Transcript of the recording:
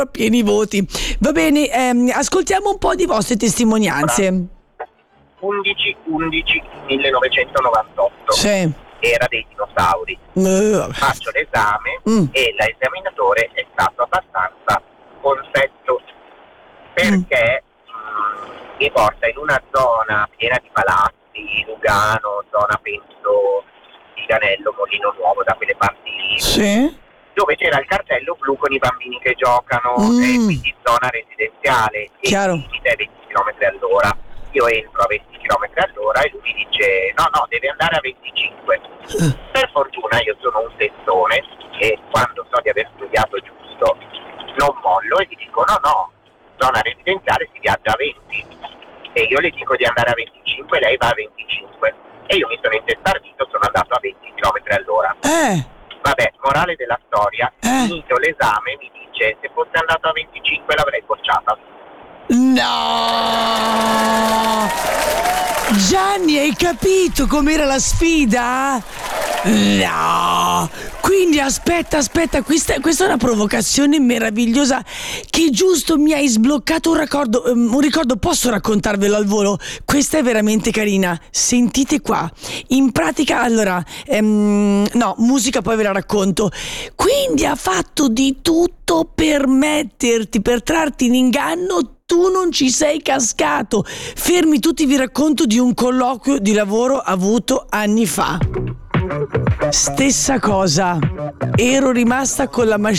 pieni voti. Va bene, ascoltiamo un po' di vostre testimonianze. 11/11/1998. Sì. Era dei dinosauri. Faccio l'esame e l'esaminatore è stato abbastanza consetto perché mi porta in una zona piena di palazzi, Lugano, zona penso Viganello, Molino Nuovo, da quelle parti lì, Sì. dove c'era il cartello blu con i bambini che giocano, e quindi zona residenziale, e il limite è 20 km all'ora. Io entro a 20 km all'ora e lui mi dice no, deve andare a 25. Per fortuna io sono un testone e quando so di aver studiato giusto non mollo e gli dico no, zona residenziale si viaggia a 20, e io le dico di andare a 25 e lei va a 25 e io mi sono intestardito, sono andato a 20 km all'ora. Vabbè, morale della storia, finito l'esame mi dice se fosse andato a 25 l'avrei bocciata. No! Gianni, hai capito com'era la sfida? No! Quindi aspetta, questa è una provocazione meravigliosa che giusto mi hai sbloccato un ricordo, posso raccontarvelo al volo? Questa è veramente carina, sentite qua. In pratica, allora, no, musica poi ve la racconto. Quindi ha fatto di tutto per trarti in inganno. Tu non ci sei cascato. Fermi tutti, vi racconto di un colloquio di lavoro avuto anni fa. Stessa cosa. Ero rimasta con la